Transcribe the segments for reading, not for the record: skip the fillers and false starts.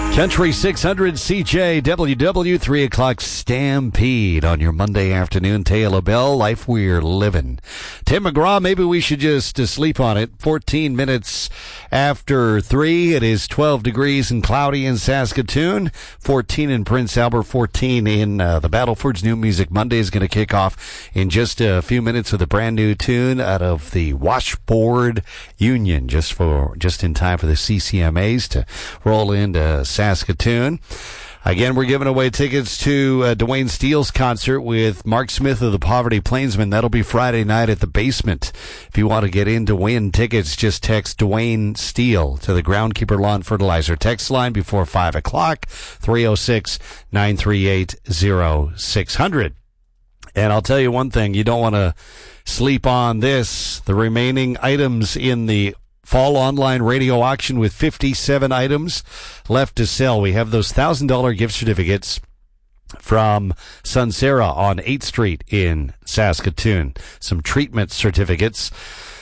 Country 600 CJWW 3 o'clock Stampede on your Monday afternoon. Taylor Bell, life we're living. Tim McGraw, maybe we should just sleep on it. 14 minutes after 3. It is 12 degrees and cloudy in Saskatoon. 14 in Prince Albert. 14 in the Battleford's New Music Monday is going to kick off in just a few minutes with a brand new tune out of the Washboard Union, just in time for the CCMAs to roll into Saskatoon. Again, we're giving away tickets to Dwayne Steele's concert with Mark Smith of the Poverty Plainsmen. That'll be Friday night at the Basement. If you want to get in to win tickets, just text Dwayne Steele to the Groundkeeper Lawn Fertilizer text line before 5 o'clock, 306-938-0600. And I'll tell you one thing, you don't want to sleep on this. The remaining items in the fall online radio auction with 57 items left to sell. We have those $1,000 gift certificates from Sunsera on 8th Street in Saskatoon. Some treatment certificates.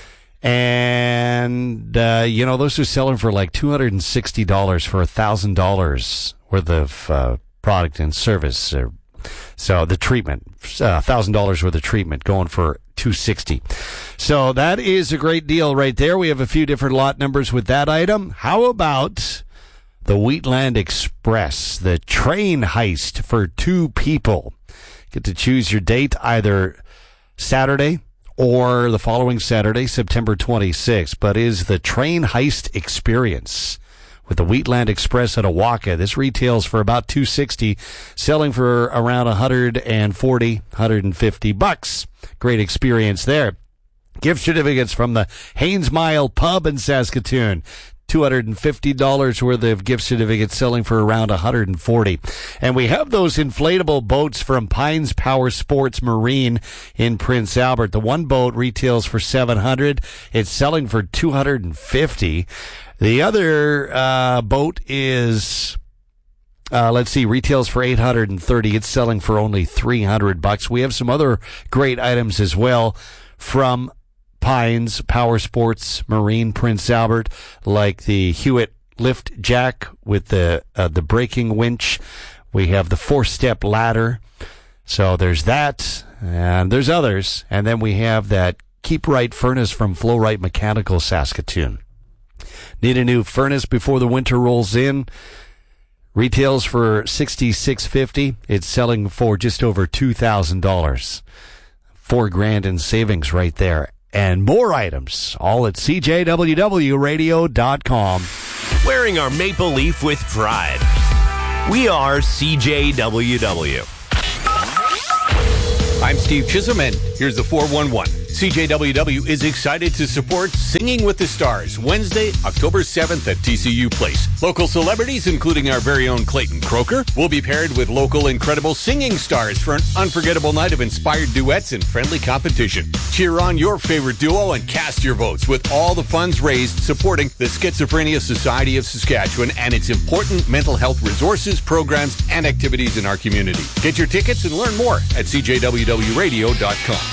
And, those are selling for like $260 for $1,000 worth of product and service. So the treatment, $1,000 worth of treatment going for $260. So that is a great deal right there. We have a few different lot numbers with that item. How about the Wheatland Express, the train heist for 2 people? Get to choose your date, either Saturday or the following Saturday, September 26th. But is the train heist experience with the Wheatland Express at Awaka. This retails for about $260, selling for around $140, $150. Great experience there. Gift certificates from the Haynes Mile Pub in Saskatoon. $250 worth of gift certificates selling for around $140. And we have those inflatable boats from Pines Power Sports Marine in Prince Albert. The one boat retails for $700. It's selling for $250. The other boat is, retails for $830. It's selling for only $300. We have some other great items as well from Pines Power Sports Marine Prince Albert, like the Hewitt lift jack with the braking winch. We have the 4-step ladder. So there's that, and there's others. And then we have that Keep Right furnace from Flow-Right Mechanical Saskatoon. Need a new furnace before the winter rolls in? Retails for $6,650. It's selling for just over $2,000. $4,000 in savings right there. And more items, all at CJWWradio.com. Wearing our maple leaf with pride. We are CJWW. I'm Steve Chisholm, and here's the 411. CJWW is excited to support Singing with the Stars, Wednesday, October 7th at TCU Place. Local celebrities, including our very own Clayton Croker, will be paired with local incredible singing stars for an unforgettable night of inspired duets and friendly competition. Cheer on your favorite duo and cast your votes with all the funds raised supporting the Schizophrenia Society of Saskatchewan and its important mental health resources, programs, and activities in our community. Get your tickets and learn more at CJWWradio.com.